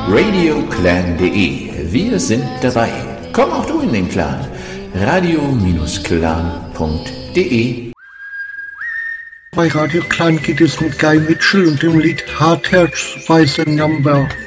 radioclan.de. Wir sind dabei. Komm auch du in den Clan. radio-clan.de. Bei Radio Clan geht es mit Guy Mitchell und dem Lied Hard Hearts Weiße Number.